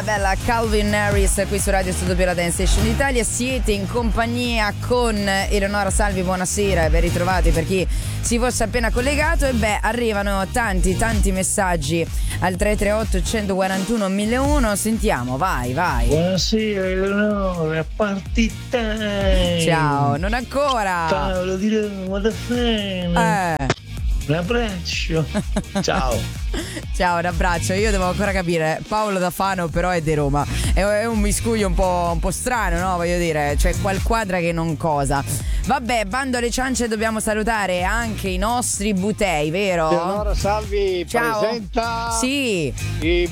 bella Calvin Harris qui su Radio Studio La Dance Station d'Italia. Siete in compagnia con Eleonora Salvi, buonasera e ben ritrovati per chi si fosse appena collegato. E arrivano tanti messaggi al 338 141 1001. Sentiamo, vai. Buonasera Eleonora, a partita. Ciao, non ancora. Paolo di Roma da Fene. Un abbraccio. Ciao. Ciao, un abbraccio. Io devo ancora capire, Paolo da Fano però è di Roma. È un miscuglio un po' strano, no? Voglio dire, c'è qual quadra che non cosa. Vabbè, bando alle ciance, dobbiamo salutare anche i nostri butei, vero? Eleonora Salvi, ciao. Presenta sì i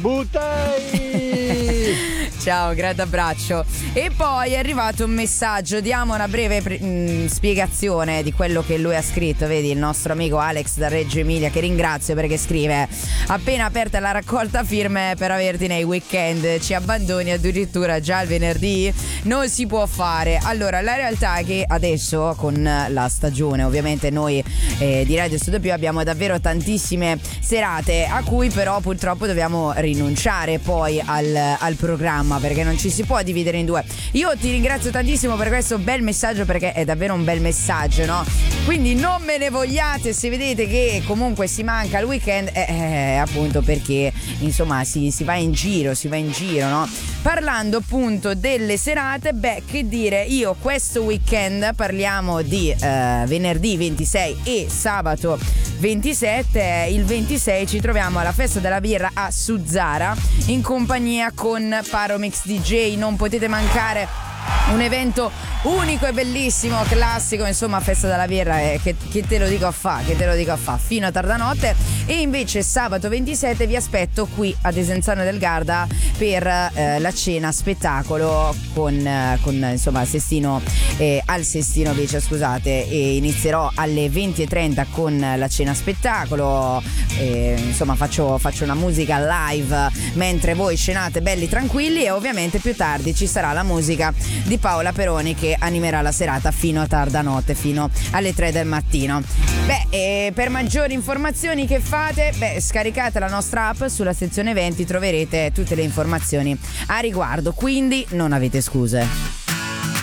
butei. Ciao, grande abbraccio. E poi è arrivato un messaggio, diamo una breve spiegazione di quello che lui ha scritto. Vedi, il nostro amico Alex da Reggio Emilia, che ringrazio perché scrive: appena aperta la raccolta firme per averti nei weekend, ci abbandoni addirittura già il venerdì? Non si può fare. Allora, la realtà è che adesso con la stagione, ovviamente noi di Radio Studio Più abbiamo davvero tantissime serate a cui però purtroppo dobbiamo rinunciare poi al programma, perché non ci si può dividere in due. Io ti ringrazio tantissimo per questo bel messaggio, perché è davvero un bel messaggio, no? Quindi non me ne vogliate se vedete che comunque si manca il weekend, appunto perché insomma si va in giro, no? Parlando appunto delle serate, che dire, io questo weekend, parliamo di venerdì 26 e sabato 27. Il 26 ci troviamo alla festa della birra a Suzzara in compagnia con Paromix DJ. Non potete mancare, un evento unico e bellissimo, classico, insomma, festa della birra, che te lo dico a fa fino a tarda notte. E invece sabato 27 vi aspetto qui a Desenzano del Garda per la cena spettacolo con insomma Sestino, al Sestino Beach, scusate, e inizierò alle 20:30 con la cena spettacolo, insomma faccio una musica live mentre voi cenate belli tranquilli, e ovviamente più tardi ci sarà la musica di Paola Peroni che animerà la serata fino a tarda notte, fino alle 3 del mattino. Per maggiori informazioni che fate? Scaricate la nostra app, sulla sezione eventi troverete tutte le informazioni a riguardo, quindi non avete scuse.